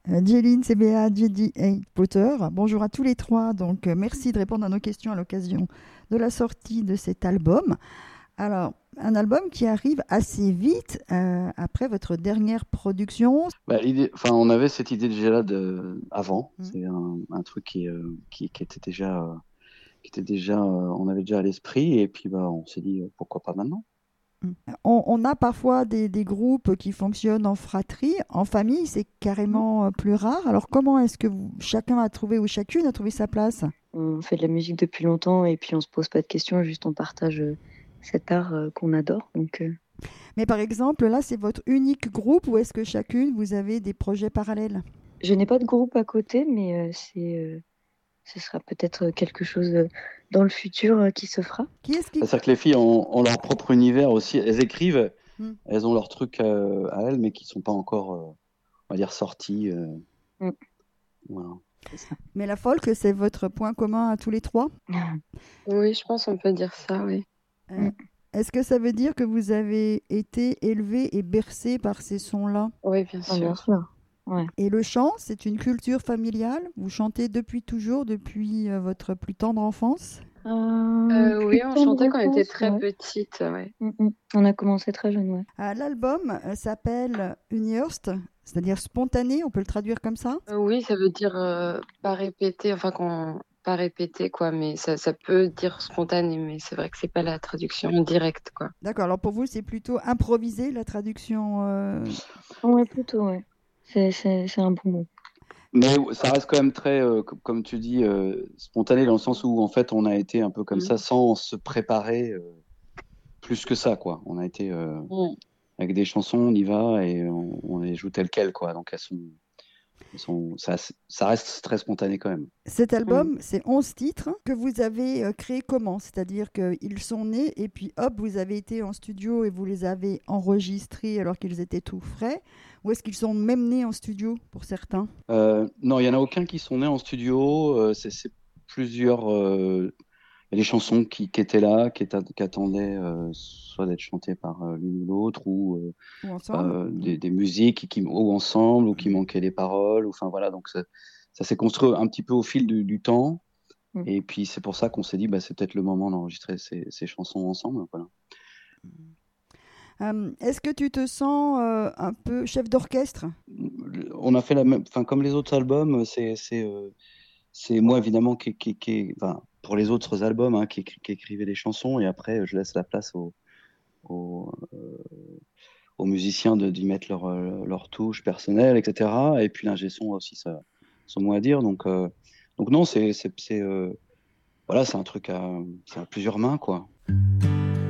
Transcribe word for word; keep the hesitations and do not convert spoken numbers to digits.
Euh, Jeline, C B A, J D et Potter. Bonjour à tous les trois. Donc, euh, merci de répondre à nos questions à l'occasion de la sortie de cet album. Alors, un album qui arrive assez vite euh, après votre dernière production. Bah, l'idée, enfin, on avait cette idée déjà là de, avant. Mm. C'est un, un truc qui, euh, qui, qui était déjà, euh, qui était déjà, euh, on avait déjà à l'esprit, et puis bah, on s'est dit euh, pourquoi pas maintenant. Mm. On, on a parfois des, des groupes qui fonctionnent en fratrie, en famille, c'est carrément euh, plus rare. Alors, comment est-ce que vous- chacun a trouvé ou chacune a trouvé sa place? On fait de la musique depuis longtemps et puis on se pose pas de questions, juste on partage euh, cet art euh, qu'on adore. Donc, euh, Mais par exemple, là, c'est votre unique groupe ou est-ce que chacune, vous avez des projets parallèles? je n'ai pas de groupe à côté, mais euh, c'est, euh, ce sera peut-être quelque chose euh, dans le futur euh, qui se fera. Qui est-ce qui... C'est-à-dire que les filles ont, ont leur propre univers aussi. Elles écrivent, Mm. elles ont leurs trucs euh, à elles, mais qui sont pas encore, euh, on va dire, sortis. euh, Mm, voilà. c'est ça. Mais la folk, c'est votre point commun à tous les trois? Oui, je pense qu'on peut dire ça, oui. Euh, Mm. Est-ce que ça veut dire que vous avez été élevé et bercé par ces sons-là? Oui, bien Ah, bien sûr. sûr. Ouais. Et le chant, c'est une culture familiale? Vous chantez depuis toujours, depuis euh, votre plus tendre enfance? Euh, Euh, plus oui, on tendre chantait quand on était enfance, très ouais. petite, ouais. Mm, mm. On a commencé très jeune, ouais. Euh, L'album euh, s'appelle Unhurst, c'est-à-dire spontané, on peut le traduire comme ça? Euh, oui, ça veut dire euh, pas répéter, enfin qu'on pas répéter quoi, mais ça, ça peut dire spontané, mais c'est vrai que c'est pas la traduction directe quoi. D'accord, alors pour vous, c'est plutôt improvisé la traduction euh, Ouais, plutôt, ouais. C'est, c'est, c'est un bon mot. Mais ça reste quand même très, euh, com- comme tu dis, euh, spontané dans le sens où en fait on a été un peu comme Mm. ça sans se préparer euh, plus que ça, quoi. On a été euh, Mm. avec des chansons, on y va et on, on les joue telles quelles, quoi. Donc elles sont, elles sont, ça, ça reste très spontané quand même. Cet Mm. album, c'est onze titres que vous avez euh, créés comment? C'est-à-dire qu'ils sont nés et puis hop, vous avez été en studio et vous les avez enregistrés alors qu'ils étaient tout frais? Ou est-ce qu'ils sont même nés en studio pour certains? Euh, non, il y en a aucun qui sont nés en studio. euh, c'est c'est plusieurs. euh, Il y a des chansons qui, qui étaient là, qui, étaient- qui attendaient euh, soit d'être chantées par euh, l'une ou l'autre, ou euh, Ou ensemble? euh, Mm. des, des musiques qui, ou ensemble, ou qui manquaient des paroles. ou- Enfin voilà, donc ça, ça s'est construit un petit peu au fil du, du temps. Mm. Et puis c'est pour ça qu'on s'est dit, bah, c'est peut-être le moment d'enregistrer ces, ces chansons ensemble. Voilà. Euh, est-ce que tu te sens euh, un peu chef d'orchestre? On a fait la même, enfin comme les autres albums, c'est c'est euh, c'est moi évidemment qui, qui, qui enfin pour les autres albums, hein, qui, qui écrivait des chansons et après je laisse la place aux, aux, euh, aux musiciens de d'y mettre leur euh, leur touche personnelle, et cetera. Et puis l'ingé son a aussi ça, son mot à dire. Donc euh, donc non, c'est c'est c'est euh, voilà, c'est un truc à, c'est à plusieurs mains, quoi.